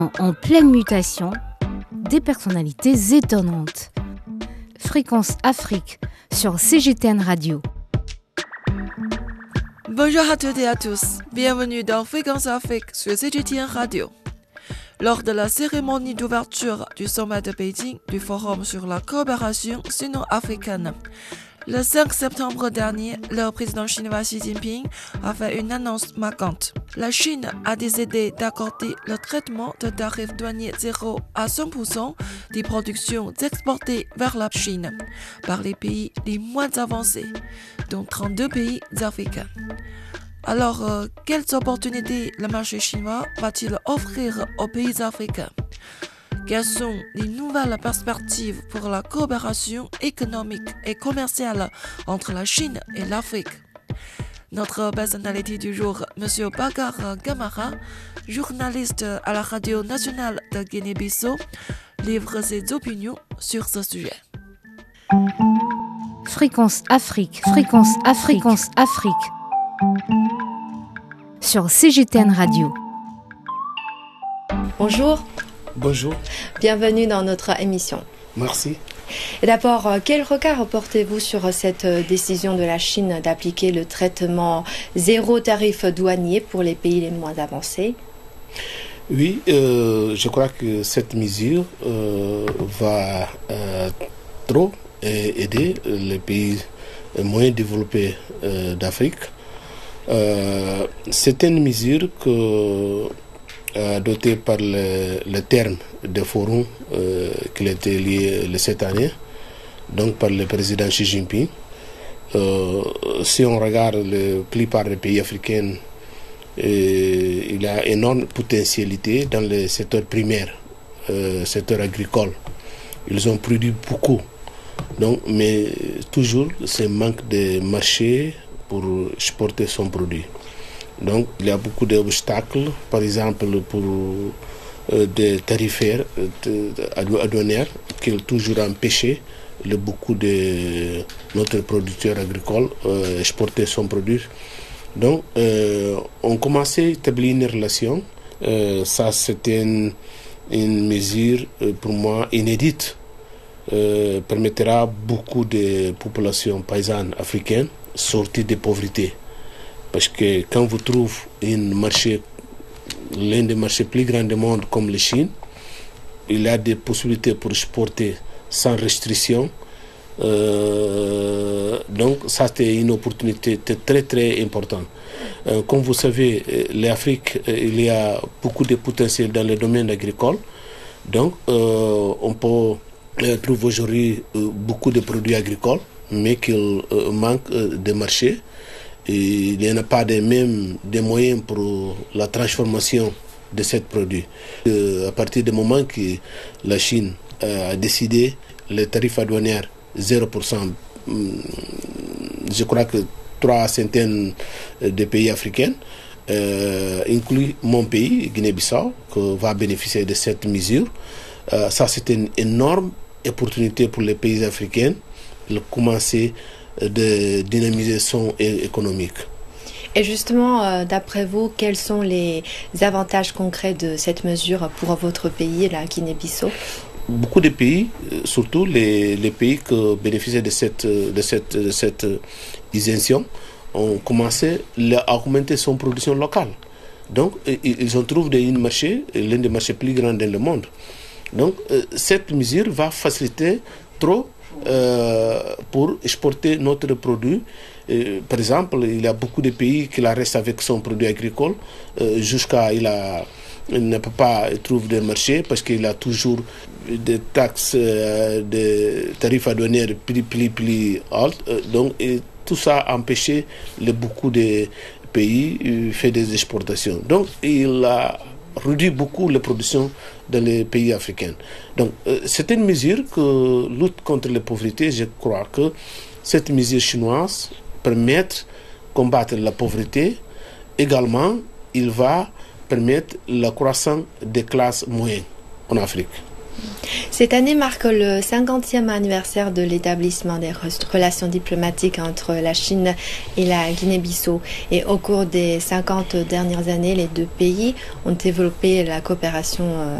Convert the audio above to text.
En pleine mutation, des personnalités étonnantes. Fréquence Afrique sur CGTN Radio. Bonjour à toutes et à tous, bienvenue dans Fréquence Afrique sur CGTN Radio. Lors de la cérémonie d'ouverture du sommet de Beijing du Forum sur la coopération sino-africaine, le 5 septembre dernier, le président chinois Xi Jinping a fait une annonce marquante. La Chine a décidé d'accorder le traitement de tarifs douaniers zéro à 100% des productions exportées vers la Chine par les pays les moins avancés, dont 32 pays africains. Alors, quelles opportunités le marché chinois va-t-il offrir aux pays africains? Quelles sont les nouvelles perspectives pour la coopération économique et commerciale entre la Chine et l'Afrique? Notre personnalité du jour, M. Bakar Gamara, journaliste à la radio nationale de Guinée-Bissau, livre ses opinions sur ce sujet. Fréquence Afrique, Fréquence Afrique, Fréquence Afrique. Sur CGTN Radio. Bonjour. Bonjour. Bienvenue dans notre émission. Merci. Et d'abord, quel regard portez-vous sur cette décision de la Chine d'appliquer le traitement zéro tarif douanier pour les pays les moins avancés? Oui, je crois que cette mesure va trop aider les pays moins développés d'Afrique. C'est une mesure adoptée par le terme de forum qui a été lié cette année, donc par le président Xi Jinping. Si on regarde la plupart des pays africains, il y a une énorme potentialité dans le secteur primaire, secteur agricole. Ils ont produit beaucoup, donc, mais toujours ce manque de marché pour exporter son produit. Donc il y a beaucoup d'obstacles, par exemple pour des tarifaires douanières qui ont toujours empêché beaucoup de notre producteur agricole exporter son produit. Donc on commençait à établir une relation. Ça c'était une mesure pour moi inédite. Permettra à beaucoup de populations paysannes africaines sortir de pauvreté. Parce que quand vous trouvez l'un des marchés plus grands du monde comme la Chine, il y a des possibilités pour exporter sans restriction. Donc ça c'est une opportunité très très importante. Comme vous savez, l'Afrique, il y a beaucoup de potentiel dans le domaine agricole. Donc on peut trouver aujourd'hui beaucoup de produits agricoles, mais qu'il manque de marché. Et il n'y en a pas des moyens pour la transformation de ces produits. À partir du moment que la Chine a décidé les tarifs douaniers 0%, je crois que 3 centaines de pays africains, inclus mon pays, Guinée-Bissau, qui va bénéficier de cette mesure. Ça, c'est une énorme opportunité pour les pays africains de commencer de dynamisation économique. Et justement, d'après vous, quels sont les avantages concrets de cette mesure pour votre pays, la Guinée-Bissau? Beaucoup de pays, surtout les pays qui bénéficient de cette isention, ont commencé à augmenter son production locale. Donc, ils ont trouvé un marché, l'un des marchés plus grands dans le monde. Donc, cette mesure va faciliter trop pour exporter notre produit. Par exemple, il y a beaucoup de pays qui la restent avec son produit agricole jusqu'à il ne peut pas trouver de marché parce qu'il a toujours des taxes, des tarifs douaniers plus alts. Donc tout ça a empêché beaucoup de pays faire des exportations. Donc il a réduit beaucoup la production dans les pays africains. Donc c'est une mesure que lutte contre la pauvreté. Je crois que cette mesure chinoise permet de combattre la pauvreté. Également, il va permettre la croissance des classes moyennes en Afrique. Cette année marque le 50e anniversaire de l'établissement des relations diplomatiques entre la Chine et la Guinée-Bissau. Et au cours des 50 dernières années, les deux pays ont développé la coopération